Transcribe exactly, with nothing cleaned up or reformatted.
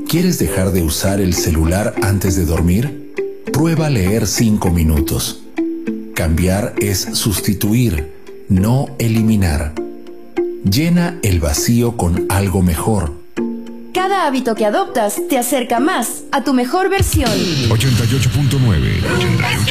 ¿Quieres dejar de usar el celular antes de dormir? Prueba leer cinco minutos. Cambiar es sustituir, no eliminar. Llena el vacío con algo mejor. Cada hábito que adoptas te acerca más a tu mejor versión. ochenta y ocho punto nueve